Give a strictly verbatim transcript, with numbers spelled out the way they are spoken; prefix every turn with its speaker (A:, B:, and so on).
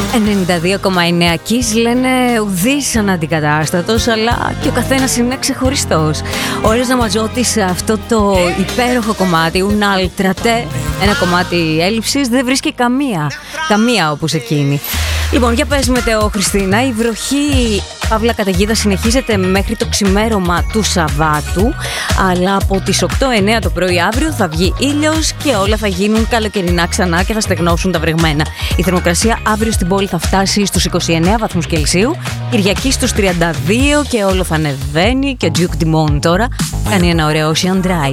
A: ενενήντα δύο κόμμα εννέα Kiss λένε ουδής αναντικατάστατος, αλλά και ο καθένας είναι ξεχωριστός. Ωραίος Ναματζώτης σε αυτό το υπέροχο κομμάτι, un altra te, ένα κομμάτι έλλειψης, δεν βρίσκει καμία, καμία όπως εκείνη. Λοιπόν, για πες μετεό Χριστίνα, η βροχή παύλα καταιγίδα συνεχίζεται μέχρι το ξημέρωμα του Σαββάτου, αλλά από τις οκτώ εννέα το πρωί αύριο θα βγει ήλιος και όλα θα γίνουν καλοκαιρινά ξανά και θα στεγνώσουν τα βρεγμένα. Η θερμοκρασία αύριο στην πόλη θα φτάσει στους είκοσι εννέα βαθμούς Κελσίου, Κυριακή στους τριάντα δύο και όλο θα ανεβαίνει και ο Duke Dumont τώρα κάνει ένα ωραίο Ocean Drive.